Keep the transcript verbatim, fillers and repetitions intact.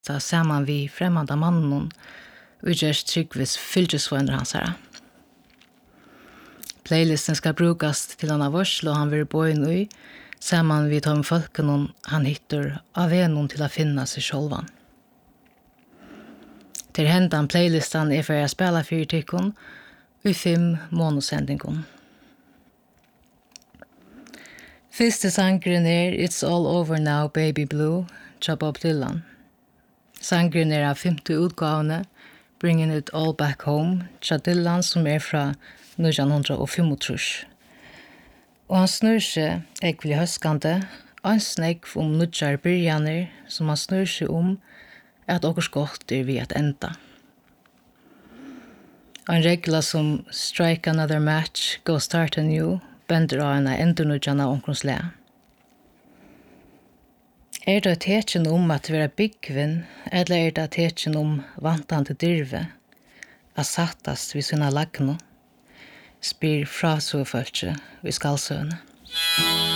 ta saman vi främmande mannen och just tryggvis fylgesvänner hans här. Playlisten ska brukas till en av oss, och han vill bo in i, saman vi tar med folken han hittar av en till att finna sig självan. Till händan playlistan är för att spela fyrtikkon i fem monosändingon. Fyrste sangren är It's All Over Now Baby Blue, tja Bob Dylan. Sangren är av femte utgavene, Bringing It All Back Home, tja Dylan, som är fra nittonhundrafemtiotre. Og han snur seg ekvelig høskande, og han snegg om nudjar byrjaner, som han snur seg om at okkurs godt er vi at enda. Og en regla som strike another match, go start anew, bender av en endurnudjana omkrons le. Er det tekjen om at vera byggvin, eller er det tekjen om vantande dyrve, at sattast vid sina lagno, spyr frasøfølge vi skalsøvne.